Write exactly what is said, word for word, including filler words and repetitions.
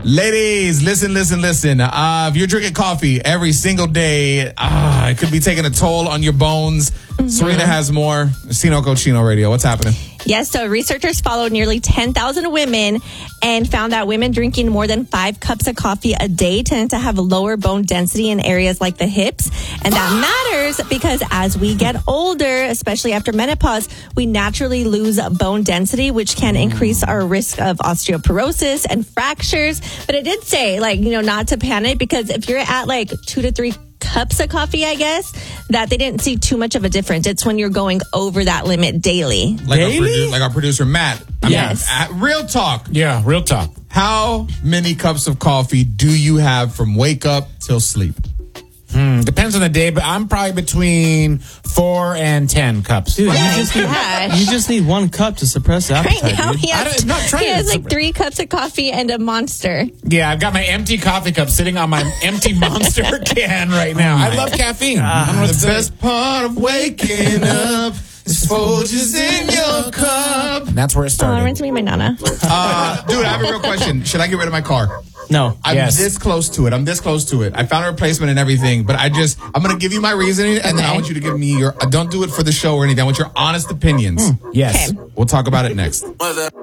Ladies, listen, listen, listen. Uh, if you're drinking coffee every single day, uh, it could be taking a toll on your bones. Mm-hmm. Serena has more. Sino Cochino Radio. What's happening? Yes, so researchers followed nearly ten thousand women and found that women drinking more than five cups of coffee a day tend to have lower bone density in areas like the hips. And that matters because as we get older, especially after menopause, we naturally lose bone density, which can increase our risk of osteoporosis and fractures. But it did say, like, you know, not to panic because if you're at like two to three cups of coffee, I guess, that they didn't see too much of a difference. It's when you're going over that limit daily. Like, daily? Our, produ- like our producer, Matt. I yes. mean, uh, real talk. Yeah, real talk. How many cups of coffee do you have from wake up till sleep? Hmm, depends on the day, but I'm probably between four and ten cups. Dude, Oh you my just, need, gosh. you just need one cup to suppress the Right appetite, now, dude. he I has, don't- I'm not trying he to has like suppress- three cups of coffee and a Monster. Yeah, I've got my empty coffee cup sitting on my empty Monster can right now. I love caffeine. I don't know what to The say. best part of waking up is Folgers in your cup. And that's where it Oh, started. reminds me of my Nana. Uh, dude, I have a real question. Should I get rid of my car? No. I'm Yes. this close to it. I'm this close to it. I found a replacement and everything, but I just, I'm going to give you my reasoning, and then I Okay. want you to give me your, uh, don't do it for the show or anything. I want your honest opinions. Yes. Okay. We'll talk about it next. Mother.